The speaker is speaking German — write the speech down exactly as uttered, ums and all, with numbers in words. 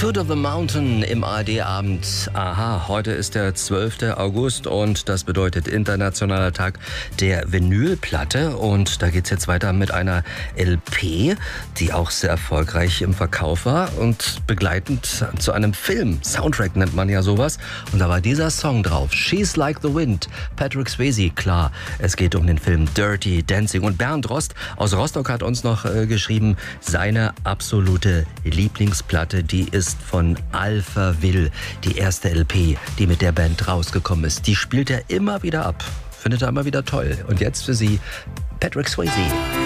Foot of the Mountain im A R D-Abend. Aha, heute ist der zwölfte August und das bedeutet Internationaler Tag der Vinylplatte. Und da geht's jetzt weiter mit einer L P, die auch sehr erfolgreich im Verkauf war und begleitend zu einem Film. Soundtrack nennt man ja sowas. Und da war dieser Song drauf, She's Like the Wind, Patrick Swayze. Klar, es geht um den Film Dirty Dancing. Und Bernd Rost aus Rostock hat uns noch äh, geschrieben, seine absolute Lieblingsplatte, die ist von Alpha Will, die erste L P, die mit der Band rausgekommen ist. Die spielt er immer wieder ab, findet er immer wieder toll. Und jetzt für Sie Patrick Swayze.